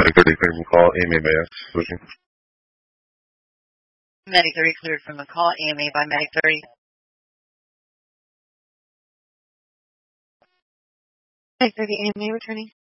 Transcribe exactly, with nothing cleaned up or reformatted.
Medic thirty cleared from call, A M A by S. Switching. Medic thirty cleared from the call, A M A by Medic thirty. Medic thirty, A M A returning.